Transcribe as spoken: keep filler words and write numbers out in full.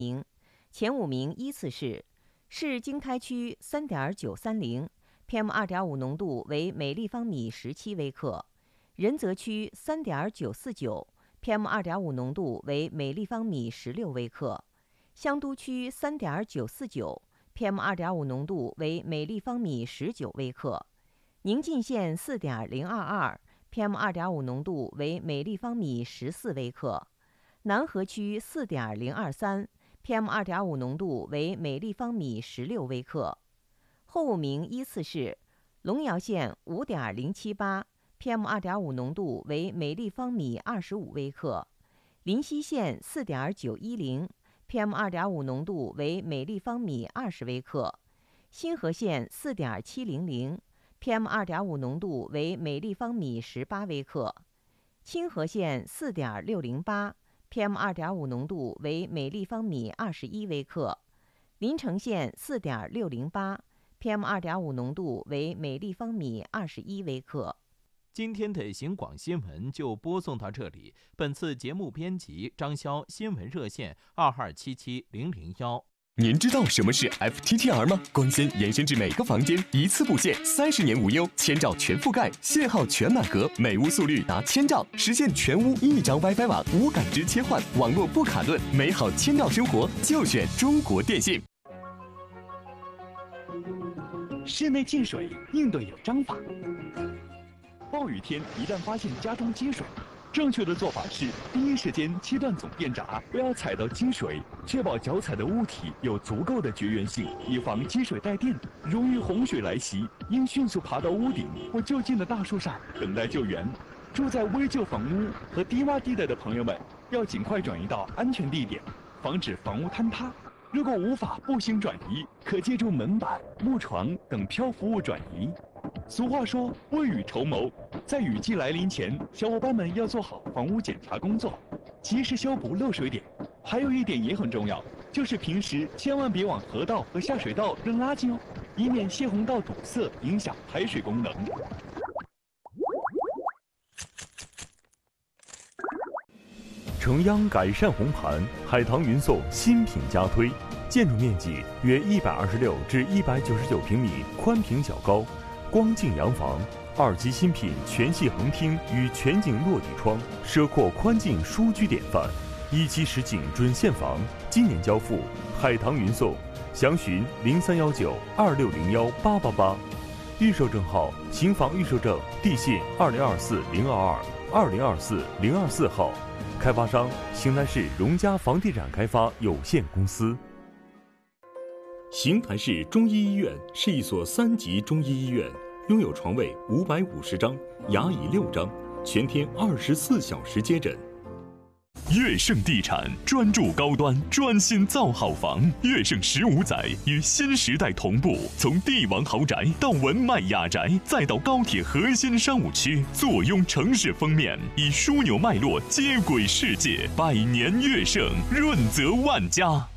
名，前五名依次是：市经开区 三点九三零 P M 二点五 浓度为每立方米十七微克，仁泽区 三点九四九 P M 二点五 浓度为每立方米十六微克，香都区 三点九四九 P M 二点五 浓度为每立方米十九微克，宁晋县 四点零二二 P M 二点五 浓度为每立方米十四微克，南河区 四点零二三 P M 二点五 浓度为每立方米十六微克。后五名依次是龙窑县 五点零七八 P M 二点五 浓度为每立方米二十五微克，临溪县 四点九一零 P M 二点五 浓度为每立方米二十微克，新河县 四点七零零 P M 二点五 浓度为每立方米十八微克，清河县 四点六零八 P M 二点五 浓度为每立方米二十一微克，临城县 四点六零八 P M 二点五 浓度为每立方米二十一微克。 今天的行广新闻就播送到这里。本次节目编辑张潇，新闻热线二二七七零零幺。 您知道什么是 F T T R 吗？光纤延伸至每个房间，一次布线，三十年无忧，千兆全覆盖，信号全满格，每屋速率达千兆，实现全屋一张 WiFi 网，无感知切换，网络不卡顿，美好千兆生活就选中国电信。 室内进水应对有章法。暴雨天一旦发现家中积水，正确的做法是第一时间切断总电闸，不要踩到积水，确保脚踩的物体有足够的绝缘性，以防积水带电。如遇洪水来袭，应迅速爬到屋顶或就近的大树上等待救援。住在危旧房屋和低洼地带的朋友们，要尽快转移到安全地点，防止房屋坍塌。如果无法步行转移，可借助门板、木床等漂浮物转移。俗话说未雨绸缪，在雨季来临前，小伙伴们要做好房屋检查工作，及时修补漏水点。还有一点也很重要，就是平时千万别往河道和下水道扔垃圾哦，以免泄洪道堵塞影响排水功能。 城央改善红盘，海棠云颂新品加推，建筑面积约一百二十六至一百九十九平米，宽平小高，光净洋房，二期新品全系横厅与全景落地窗，奢阔宽净舒居典范。一期实景准现房，今年交付，海棠云颂，详询零三幺九二六零幺八八八。预售证号：刑房预售证地信二零二四零二二二零二四零二四号。开发商：邢台市荣家房地产开发有限公司。邢台市中医医院是一所三级中医医院，拥有床位五百五十张，牙椅六张，全天二十四小时接诊。 悦盛地产专注高端，专心造好房。悦盛十五载与新时代同步，从帝王豪宅到文迈雅宅，再到高铁核心商务区，坐拥城市封面，以枢纽脉络接轨世界。百年悦盛，润泽万家。